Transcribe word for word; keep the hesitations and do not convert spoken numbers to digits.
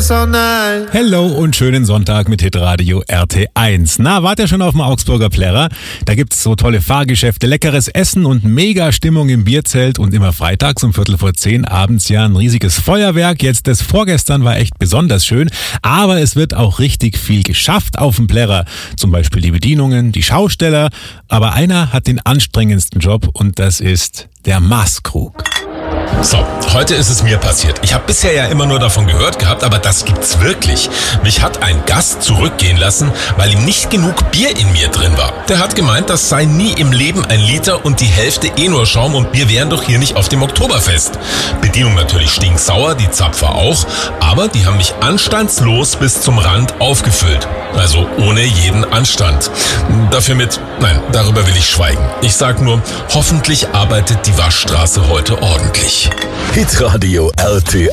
sleepless all night. Hello und schönen Sonntag mit Hitradio R T eins. Na, wart ihr schon auf dem Augsburger Plärrer? Da gibt's so tolle Fahrgeschäfte, leckeres Essen und mega Stimmung im Bierzelt und immer freitags um Viertel vor zehn abends ja ein riesiges Feuerwerk. Jetzt das vorgestern war echt besonders schön, aber es wird auch richtig viel geschafft auf dem Plärrer. Zum Beispiel die Bedienungen, die Schausteller, aber einer hat den anstrengendsten Job und das ist der Maßkrug. So, heute ist es mir passiert. Ich habe bisher ja immer nur davon gehört gehabt, aber das gibt's wirklich. Mich hat ein Gast zurückgehen lassen, weil ihm nicht genug Bier in mir drin war. Der hat gemeint, das sei nie im Leben ein Liter und die Hälfte eh nur Schaum und wir wären doch hier nicht auf dem Oktoberfest. Bedienung natürlich stinksauer, die Zapfer auch, aber die haben mich anstandslos bis zum Rand aufgefüllt. Also ohne jeden Anstand. Dafür mit, nein, darüber will ich schweigen. Ich sag nur, hoffentlich arbeitet die Waschstraße heute ordentlich. Hitradio R T